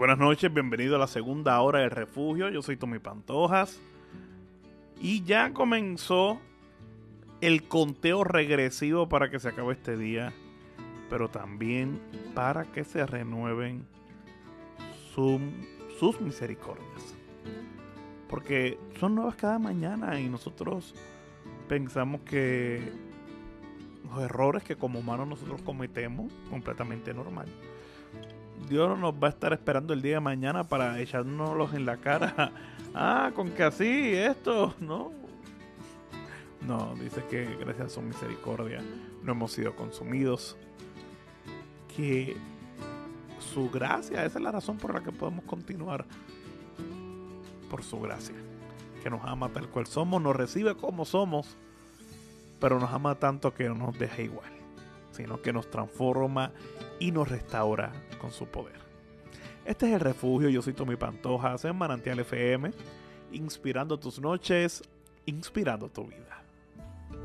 buenas noches, bienvenido a la segunda hora del refugio. Yo soy Tommy Pantojas y ya comenzó el conteo regresivo para que se acabe este día, pero también para que se renueven sus misericordias, porque son nuevas cada mañana y nosotros pensamos que los errores que como humanos nosotros cometemos, completamente normal. Dios no nos va a estar esperando el día de mañana para echárnoslos en la cara. Con que así, esto, no. No, dice que gracias a su misericordia no hemos sido consumidos. Que su gracia, esa es la razón por la que podemos continuar. Por su gracia. Que nos ama tal cual somos, nos recibe como somos, pero nos ama tanto que no nos deja igual, sino que nos transforma y nos restaura con su poder. Este es el refugio, yo soy Tommy Pantojas en Manantial FM, inspirando tus noches, inspirando tu vida.